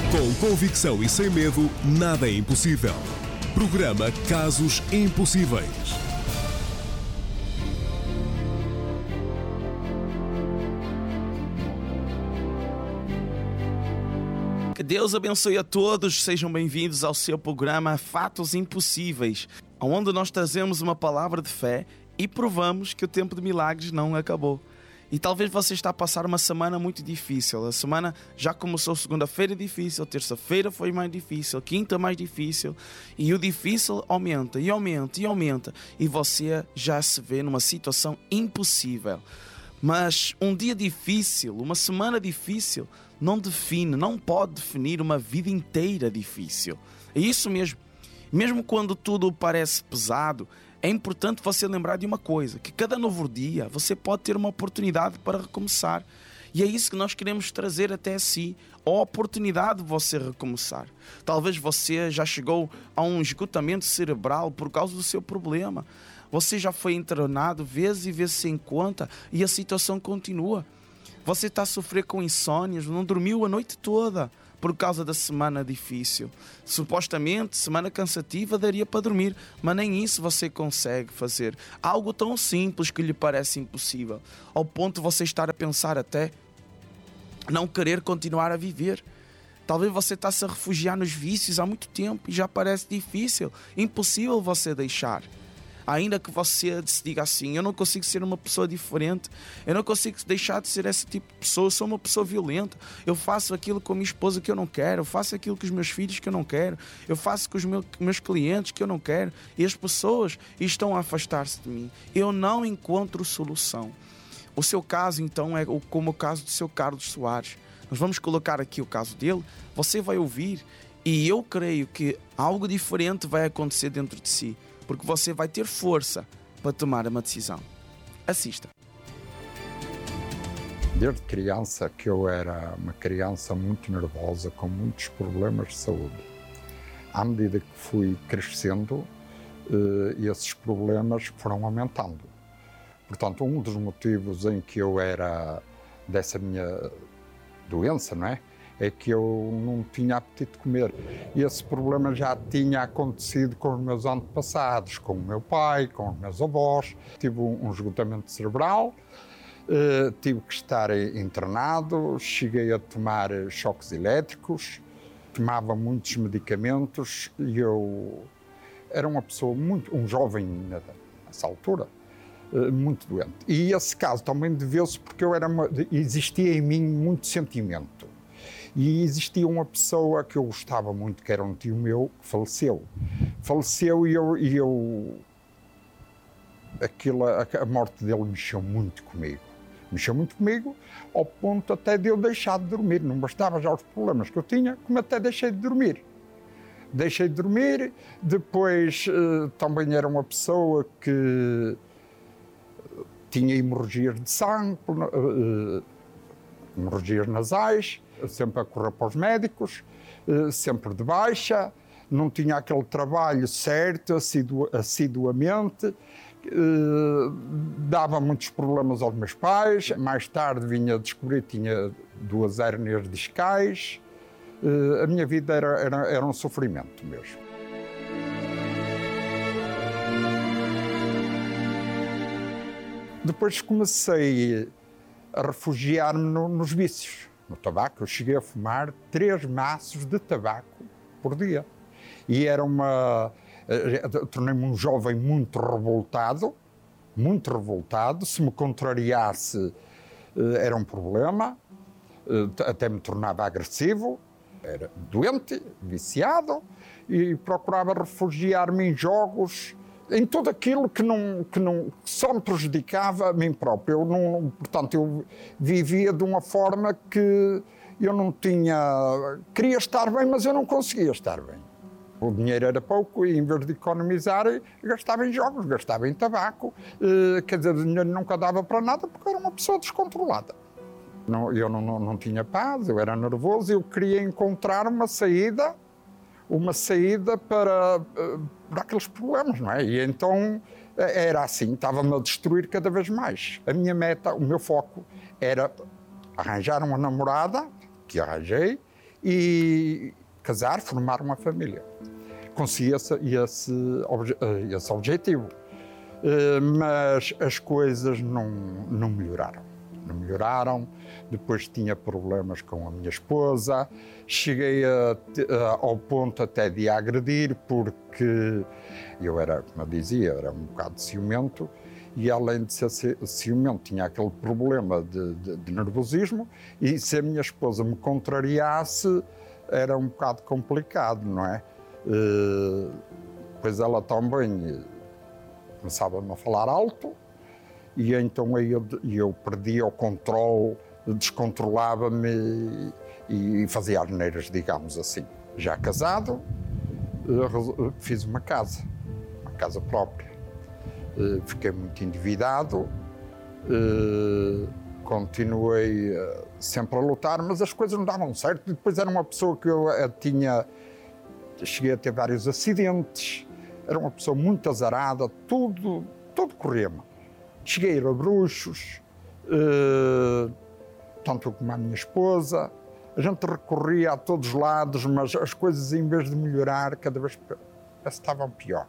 Com convicção e sem medo, nada é impossível. Programa Casos Impossíveis. Que Deus abençoe a todos, sejam bem-vindos ao seu programa Fatos Impossíveis, onde nós trazemos uma palavra de fé e provamos que o tempo de milagres não acabou. E talvez você está a passar uma semana muito difícil. A semana já começou segunda-feira difícil, terça-feira foi mais difícil, quinta mais difícil. E o difícil aumenta e aumenta e aumenta. E você já se vê numa situação impossível. Mas um dia difícil, uma semana difícil, não pode definir uma vida inteira difícil. É isso mesmo. Mesmo quando tudo parece pesado, é importante você lembrar de uma coisa, que cada novo dia você pode ter uma oportunidade para recomeçar. E é isso que nós queremos trazer até si, a oportunidade de você recomeçar. Talvez você já chegou a um esgotamento cerebral por causa do seu problema. Você já foi internado vezes e vezes sem conta e a situação continua. Você está a sofrer com insónias, não dormiu a noite toda por causa da semana difícil. Supostamente, semana cansativa daria para dormir, mas nem isso você consegue fazer. Algo tão simples que lhe parece impossível, ao ponto de você estar a pensar até não querer continuar a viver. Talvez você está-se a refugiar nos vícios há muito tempo e já parece difícil, impossível você deixar. Ainda que você se diga assim, eu não consigo ser uma pessoa diferente, eu não consigo deixar de ser esse tipo de pessoa, eu sou uma pessoa violenta, eu faço aquilo com a minha esposa que eu não quero, eu faço aquilo com os meus filhos que eu não quero, eu faço com os meus clientes que eu não quero, e as pessoas estão a afastar-se de mim. Eu não encontro solução. O seu caso, então, é como o caso do seu Carlos Soares. Nós vamos colocar aqui o caso dele, você vai ouvir, e eu creio que algo diferente vai acontecer dentro de si, porque você vai ter força para tomar uma decisão. Assista. Desde criança que eu era uma criança muito nervosa, com muitos problemas de saúde. À medida que fui crescendo, esses problemas foram aumentando. Portanto, um dos motivos em que eu era dessa minha doença, não é? É que eu não tinha apetite de comer. E esse problema já tinha acontecido com os meus antepassados, com o meu pai, com os meus avós. Tive um esgotamento cerebral, tive que estar internado, cheguei a tomar choques elétricos, tomava muitos medicamentos e eu era uma pessoa um jovem nessa altura, muito doente. E esse caso também deveu-se porque existia em mim muito sentimento. E existia uma pessoa que eu gostava muito, que era um tio meu, que faleceu. Faleceu e a morte dele mexeu muito comigo. Mexeu muito comigo, ao ponto até de eu deixar de dormir. Não bastava já os problemas que eu tinha, como até deixei de dormir. Deixei de dormir, depois também era uma pessoa que tinha hemorragias de sangue, hemorragias nasais, sempre a correr para os médicos, sempre de baixa, não tinha aquele trabalho certo, assiduamente, dava muitos problemas aos meus pais. Mais tarde vinha a descobrir que tinha 2 hérnias discais. A minha vida era um sofrimento mesmo. Depois comecei a refugiar-me nos vícios, no tabaco. Eu cheguei a fumar 3 maços de tabaco por dia. E tornei-me um jovem muito revoltado. Se me contrariasse, era um problema, até me tornava agressivo. Era doente, viciado, e procurava refugiar-me em jogos, em tudo aquilo que só me prejudicava a mim próprio. Portanto, eu vivia de uma forma que eu não tinha... Queria estar bem, mas eu não conseguia estar bem. O dinheiro era pouco e, em vez de economizar, gastava em jogos, gastava em tabaco. Quer dizer, o dinheiro nunca dava para nada porque eu era uma pessoa descontrolada. Eu não tinha paz, eu era nervoso, eu queria encontrar uma saída para aqueles problemas, não é? E então era assim, estava-me a destruir cada vez mais. A minha meta, o meu foco era arranjar uma namorada, que arranjei, e casar, formar uma família. Consegui esse objetivo. Mas as coisas não melhoraram. Não melhoraram. Depois tinha problemas com a minha esposa. Cheguei ao ponto até de a agredir, porque eu era, como eu dizia, era um bocado ciumento. E além de ser ciumento, tinha aquele problema de nervosismo. E se a minha esposa me contrariasse, era um bocado complicado, não é? Pois ela também começava-me a falar alto, e então aí eu perdia o controle, descontrolava-me e fazia asneiras, digamos assim. Já casado, fiz uma casa própria. Fiquei muito endividado, continuei sempre a lutar, mas as coisas não davam certo. Depois era uma pessoa que eu cheguei a ter vários acidentes, era uma pessoa muito azarada, tudo corria-me. Cheguei a ir a bruxos, tanto eu como a minha esposa. A gente recorria a todos os lados, mas as coisas, em vez de melhorar, cada vez estavam pior.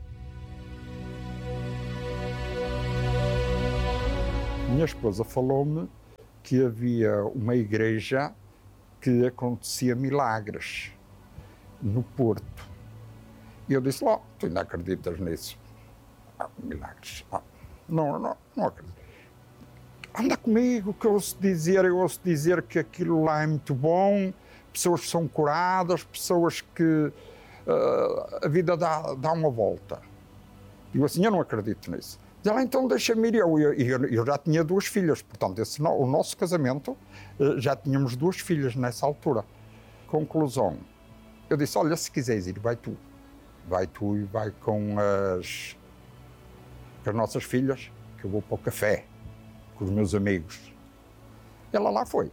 Minha esposa falou-me que havia uma igreja que acontecia milagres no Porto. E eu disse, tu ainda acreditas nisso? Milagres. Não acredito. Anda comigo, que eu ouço dizer que aquilo lá é muito bom, pessoas que são curadas, pessoas que a vida dá uma volta. Digo assim, eu não acredito nisso. Diz ela, então deixa-me ir. Eu já tinha 2 filhas, portanto, o nosso casamento, já tínhamos 2 filhas nessa altura. Conclusão, eu disse, olha, se quiseres ir, vai tu. Vai tu e vai com as nossas filhas, que eu vou para o café com os meus amigos. Ela lá foi.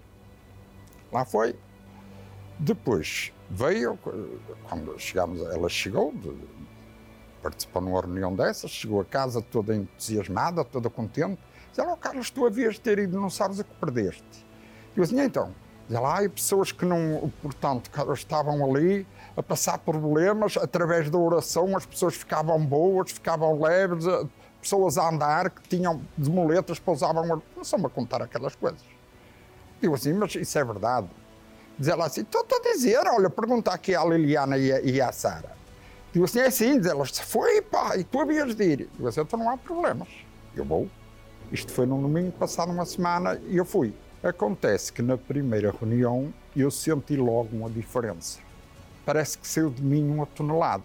Depois veio, quando chegámos, ela chegou, participou numa reunião dessas, chegou a casa toda entusiasmada, toda contente. Diz ela, Carlos, tu havias de ter ido, não sabes a que perdeste. Eu assim, então, diz ela, pessoas que não, portanto, estavam ali a passar problemas, através da oração as pessoas ficavam boas, ficavam leves, pessoas a andar que tinham de muletas, pousavam, começou-me a contar aquelas coisas. Digo assim, mas isso é verdade? Diz ela assim, estou a dizer, olha, pergunta aqui à Liliana e à Sara. Digo assim, é assim, diz ela, foi pá, e tu havias de ir. Digo assim, então não há problemas, eu vou. Isto foi num domingo, passado uma semana, e eu fui. Acontece que na primeira reunião eu senti logo uma diferença. Parece que saiu de mim uma tonelada.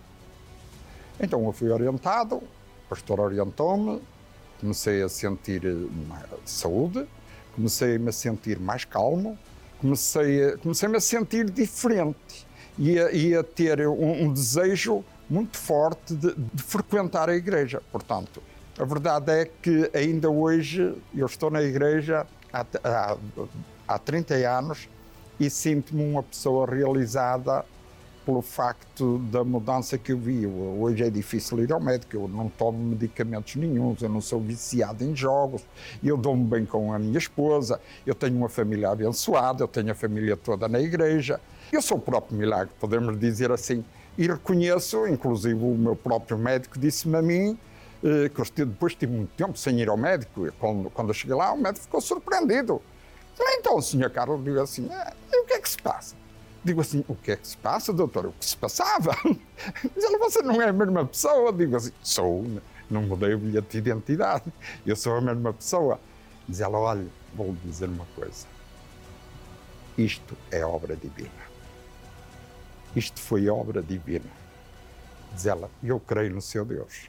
Então eu fui orientado, o pastor orientou-me, comecei a sentir mais saúde, comecei-me a sentir mais calmo, comecei-me a sentir diferente e a ter um desejo muito forte de frequentar a igreja. Portanto, a verdade é que ainda hoje eu estou na igreja há 30 anos e sinto-me uma pessoa realizada pelo facto da mudança que eu vi. Hoje é difícil ir ao médico, eu não tomo medicamentos nenhuns, eu não sou viciado em jogos, eu dou-me bem com a minha esposa, eu tenho uma família abençoada, eu tenho a família toda na igreja. Eu sou o próprio milagre, podemos dizer assim, e reconheço, inclusive o meu próprio médico disse-me a mim, que eu depois tive muito tempo sem ir ao médico, e quando eu cheguei lá, o médico ficou surpreendido. Então, senhor Carlos, digo assim, e o que é que se passa? Digo assim, o que é que se passa, doutor? O que se passava? Diz ela, você não é a mesma pessoa? Digo assim, sou, não mudei o bilhete de identidade, eu sou a mesma pessoa. Diz ela, olha, vou dizer uma coisa, isto é obra divina. Isto foi obra divina. Diz ela, eu creio no seu Deus.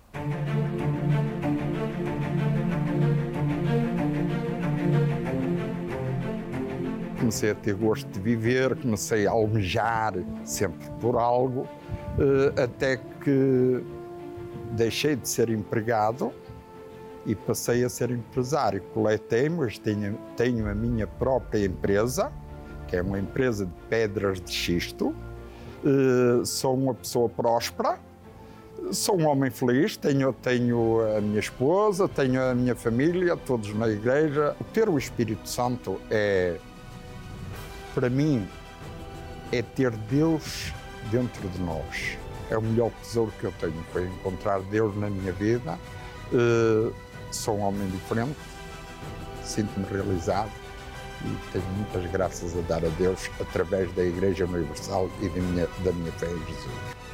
Comecei a ter gosto de viver, comecei a almejar sempre por algo, até que deixei de ser empregado e passei a ser empresário. Coletei-me, hoje tenho a minha própria empresa, que é uma empresa de pedras de xisto. Sou uma pessoa próspera, sou um homem feliz, tenho a minha esposa, tenho a minha família, todos na igreja. Ter o Espírito Santo é, para mim, é ter Deus dentro de nós. É o melhor tesouro que eu tenho, foi encontrar Deus na minha vida. Sou um homem diferente, sinto-me realizado e tenho muitas graças a dar a Deus através da Igreja Universal e da minha fé em Jesus.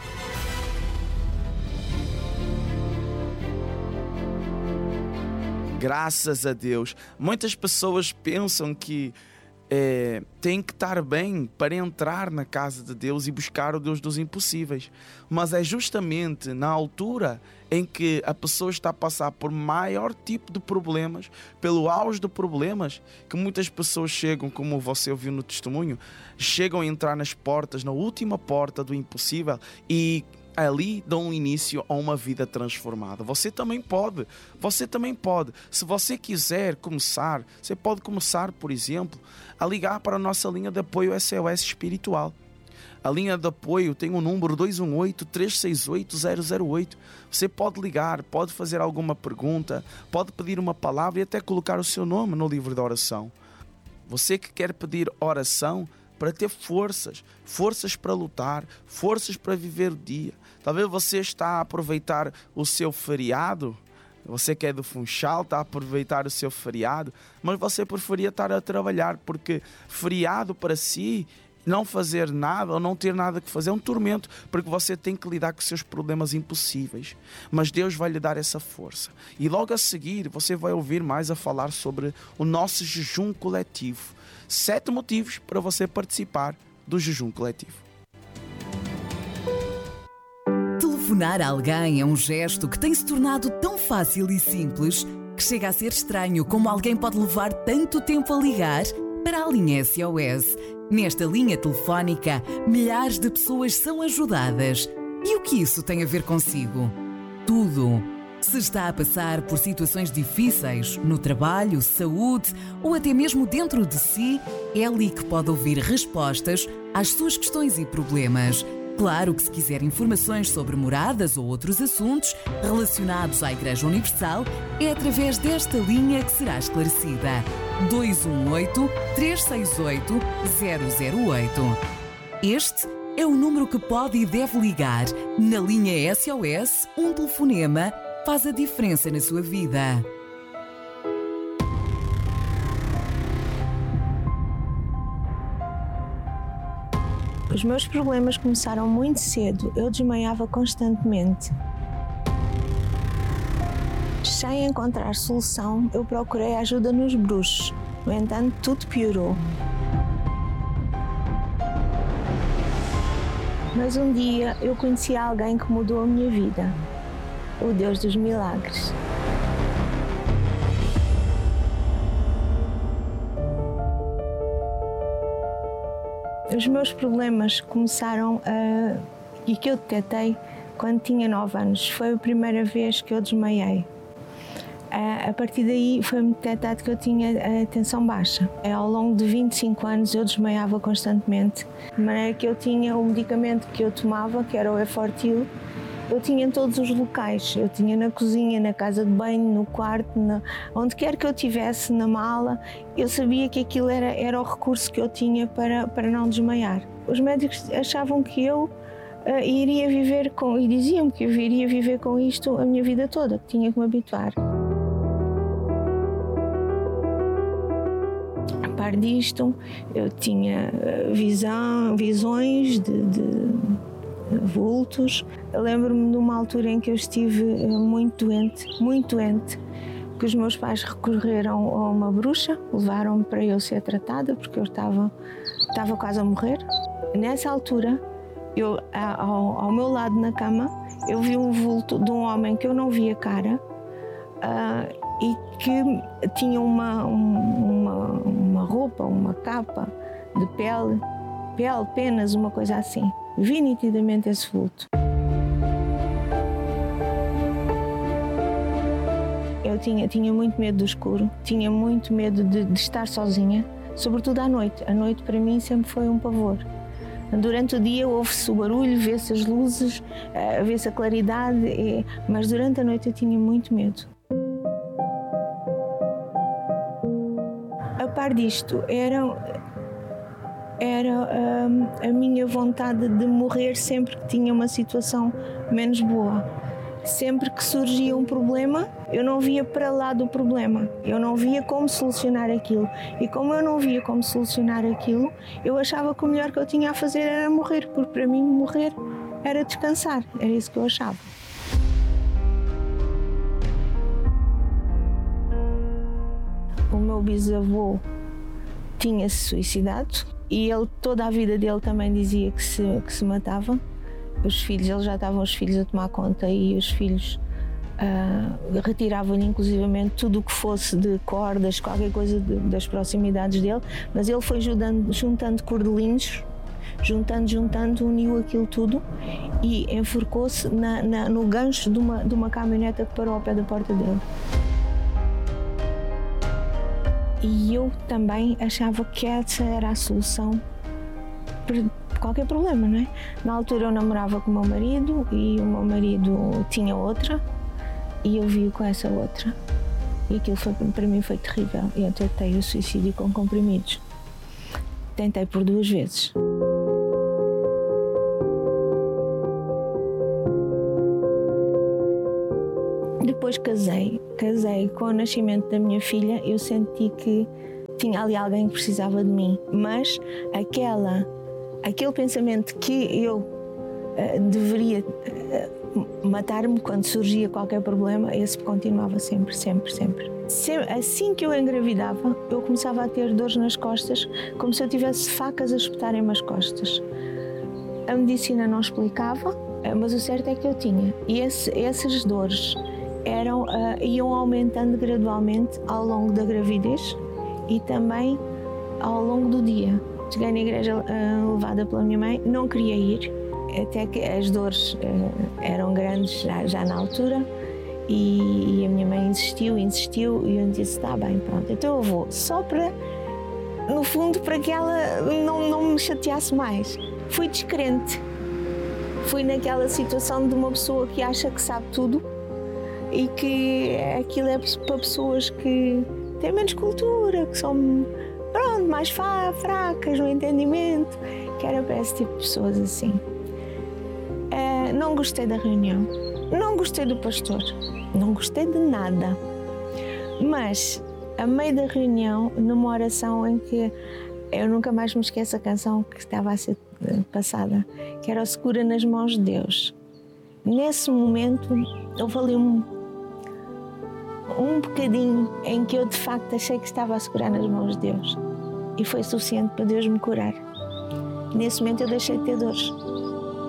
Graças a Deus. Muitas pessoas pensam que tem que estar bem para entrar na casa de Deus e buscar o Deus dos impossíveis. Mas é justamente na altura em que a pessoa está a passar por maior tipo de problemas, pelo auge de problemas, que muitas pessoas chegam, como você ouviu no testemunho, chegam a entrar nas portas, na última porta do impossível, e ali dão início a uma vida transformada. Você também pode. Se você quiser começar, você pode começar, por exemplo, a ligar para a nossa linha de apoio SOS Espiritual. A linha de apoio tem o número 218-368-008. Você pode ligar, pode fazer alguma pergunta, pode pedir uma palavra e até colocar o seu nome no livro de oração. Você que quer pedir oração para ter forças para lutar, forças para viver o dia. Talvez você está a aproveitar o seu feriado, você que é do Funchal, está a aproveitar o seu feriado, mas você preferia estar a trabalhar, porque feriado para si, não fazer nada ou não ter nada que fazer é um tormento, porque você tem que lidar com os seus problemas impossíveis. Mas Deus vai lhe dar essa força. E logo a seguir você vai ouvir mais a falar sobre o nosso jejum coletivo. 7 motivos para você participar do jejum coletivo. Telefonar a alguém é um gesto que tem se tornado tão fácil e simples que chega a ser estranho como alguém pode levar tanto tempo a ligar para a linha SOS. Nesta linha telefónica, milhares de pessoas são ajudadas. E o que isso tem a ver consigo? Tudo. Se está a passar por situações difíceis, no trabalho, saúde ou até mesmo dentro de si, é ali que pode ouvir respostas às suas questões e problemas. Claro que se quiser informações sobre moradas ou outros assuntos relacionados à Igreja Universal, é através desta linha que será esclarecida. 218-368-008. Este é o número que pode e deve ligar. Na linha SOS, um telefonema faz a diferença na sua vida. Os meus problemas começaram muito cedo. Eu desmaiava constantemente. Sem encontrar solução, eu procurei ajuda nos bruxos. No entanto, tudo piorou. Mas um dia eu conheci alguém que mudou a minha vida. O Deus dos milagres. Os meus problemas começaram e que eu detetei quando tinha 9 anos. Foi a primeira vez que eu desmaiei. A partir daí foi-me detetado que eu tinha a tensão baixa. Ao longo de 25 anos eu desmaiava constantemente. De maneira que eu tinha o medicamento que eu tomava, que era o Efortil, eu tinha em todos os locais. Eu tinha na cozinha, na casa de banho, no quarto, onde quer que eu estivesse, na mala. Eu sabia que aquilo era o recurso que eu tinha para não desmaiar. Os médicos achavam que eu iria viver com, e diziam-me que eu iria viver com isto a minha vida toda, que tinha que me habituar. A par disto, eu tinha visões de vultos. Eu lembro-me de uma altura em que eu estive muito doente, que os meus pais recorreram a uma bruxa, levaram-me para eu ser tratada, porque eu estava quase a morrer. Nessa altura, ao meu lado na cama, eu vi um vulto de um homem que eu não via cara e que tinha uma roupa, uma capa de pele, penas, uma coisa assim. Vi nitidamente esse vulto. Eu tinha muito medo do escuro, tinha muito medo de estar sozinha, sobretudo à noite. A noite para mim sempre foi um pavor. Durante o dia ouve-se o barulho, vê-se as luzes, vê-se a claridade, mas durante a noite eu tinha muito medo. A par disto, era a minha vontade de morrer sempre que tinha uma situação menos boa. Sempre que surgia um problema, eu não via para lá do problema, eu não via como solucionar aquilo. E como eu não via como solucionar aquilo, eu achava que o melhor que eu tinha a fazer era morrer, porque para mim morrer era descansar, era isso que eu achava. O meu bisavô tinha-se suicidado e ele, toda a vida dele também dizia que se matava. Os filhos, ele já estavam os filhos a tomar conta e os filhos retiravam-lhe inclusivamente tudo o que fosse de cordas, qualquer coisa das proximidades dele, mas ele foi juntando cordelinhos, juntando, uniu aquilo tudo e enforcou-se no gancho de uma caminhoneta que parou ao pé da porta dele. E eu também achava que essa era a solução para qualquer problema, não é? Na altura eu namorava com o meu marido e o meu marido tinha outra e eu vi com essa outra. E aquilo para mim foi terrível. Eu tentei o suicídio com comprimidos. Tentei por 2 vezes. Depois casei com o nascimento da minha filha, eu senti que tinha ali alguém que precisava de mim, mas aquele pensamento que eu deveria matar-me quando surgia qualquer problema, esse continuava sempre. Assim que eu engravidava, eu começava a ter dores nas costas, como se eu tivesse facas a espetarem-me as costas. A medicina não explicava, mas o certo é que eu tinha. E essas dores iam aumentando gradualmente ao longo da gravidez e também ao longo do dia. Cheguei na igreja levada pela minha mãe, não queria ir, até que as dores eram grandes já na altura e a minha mãe insistiu e eu disse, está bem, pronto, então eu vou, só para, no fundo, para que ela não me chateasse mais. Fui descrente, fui naquela situação de uma pessoa que acha que sabe tudo e que aquilo é para pessoas que têm menos cultura, que são mais fracas no entendimento, que era para esse tipo de pessoas assim. Não gostei da reunião, não gostei do pastor, não gostei de nada, mas a meio da reunião, numa oração em que eu nunca mais me esqueço a canção que estava a ser passada, que era o Segura nas Mãos de Deus. Nesse momento houve ali um bocadinho em que eu de facto achei que estava a segurar nas mãos de Deus e foi suficiente para Deus me curar. Nesse momento eu deixei de ter dores.